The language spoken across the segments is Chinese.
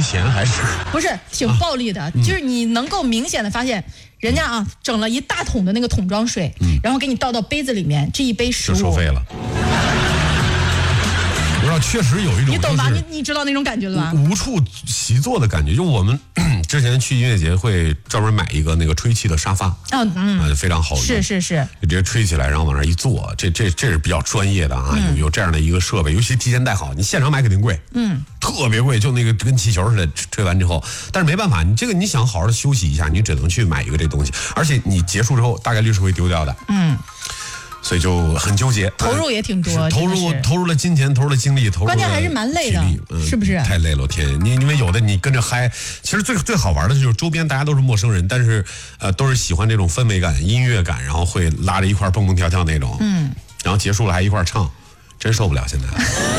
钱还是不是挺暴力的？就是你能够明显的发现，人家啊整了一大桶的那个桶装水，然后给你倒到杯子里面，这一杯食物就收费了。不知道，确实有一种你懂吧？你知道那种感觉了吧？ 无处习坐的感觉。就我们之前去音乐节会专门买一个那个吹气的沙发，非常好用。 是， 就直接吹起来，然后往那一坐，这是比较专业的啊，有这样的一个设备，尤其提前带好，你现场买肯定贵，特别贵，就那个跟气球似的，吹完之后，但是没办法，你这个你想好好的休息一下，你只能去买一个这东西，而且你结束之后大概率是会丢掉的，所以就很纠结， 投入也挺多， 投入了金钱，投入了精力， 关键还是蛮累的，是不是？ 太累了，我天！因为有的你跟着嗨，其实最好玩的就是周边大家都是陌生人，但是都是喜欢这种氛围感、音乐感，然后会拉着一块蹦蹦跳跳那种，然后结束了还一块唱，真受不了现在。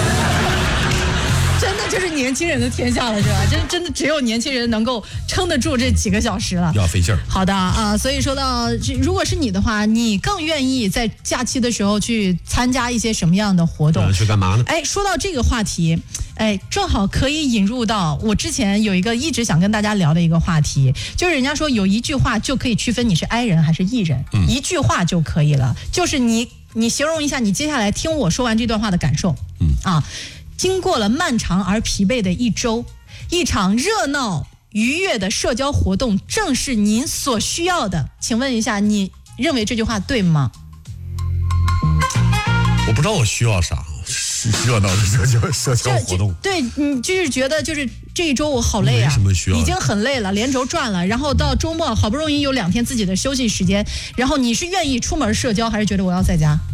真的就是年轻人的天下了，是吧？真的只有年轻人能够撑得住这几个小时了， 要费劲儿。 好的啊，所以说到如果是你的话，你更愿意在假期的时候去参加一些什么样的活动？ 去干嘛呢？ 说到这个话题，正好可以引入到我之前有一个一直想跟大家聊的一个话题，就是人家说有一句话就可以区分你是 I 人还是 E 人，一句话就可以了，就是你形容一下你接下来听我说完这段话的感受，经过了漫长而疲惫的一周，一场热闹愉悦的社交活动正是您所需要的。请问一下，你认为这句话对吗？ 我不知道我需要啥，热闹的社交活动。 对，你就是觉得就是这一周我好累啊， 没什么需要， 已经很累了，连轴转了，然后到周末好不容易有2天自己的休息时间，然后你是愿意出门社交，还是觉得我要在家？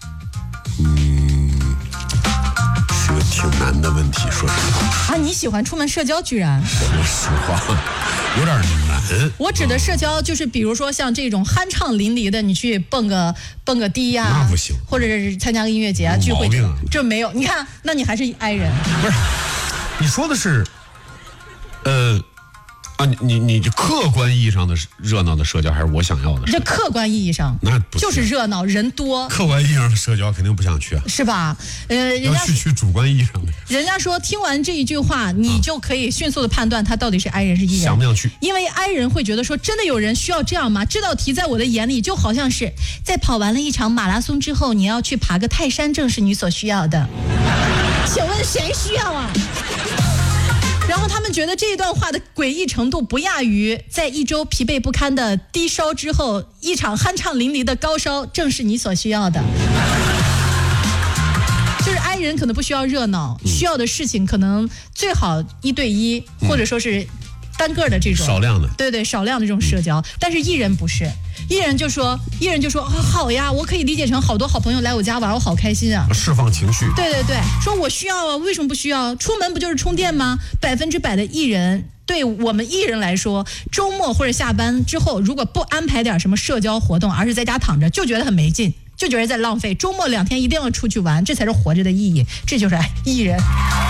是个挺难的问题，说实话。 你喜欢出门社交居然？ 说实话，有点难。 我指的社交就是比如说像这种酣畅淋漓的，你去蹦个迪呀， 那不行。 或者是参加个音乐节聚会，这没有。你看，那你还是 I 人。 不是，你说的是，你客观意义上的热闹的社交，还是我想要的？ 这客观意义上， 那不就是热闹人多。 客观意义上的社交肯定不想去， 是吧？ 要去主观意义上的。 人家说听完这一句话，你就可以迅速的判断他到底是 I 人是 E 人。 想不想去？ 因为 I 人会觉得说，真的有人需要这样吗？这道题在我的眼里就好像是在跑完了一场马拉松之后，你要去爬个泰山，正是你所需要的。请问谁需要啊？然后他们觉得这一段话的诡异程度不亚于在一周疲惫不堪的低烧之后，一场酣畅淋漓的高烧正是你所需要的。就是 I 人可能不需要热闹，需要的事情可能最好1对1，或者说是单个的这种少量的， 对，少量的这种社交。但是艺人不是，艺人就说好呀，我可以理解成好多好朋友来我家玩，我好开心啊， 释放情绪。 对，说我需要啊，为什么不需要？出门不就是充电吗？100%的艺人，对我们艺人来说，周末或者下班之后，如果不安排点什么社交活动，而是在家躺着，就觉得很没劲，就觉得在浪费。周末2天一定要出去玩，这才是活着的意义，这就是艺人。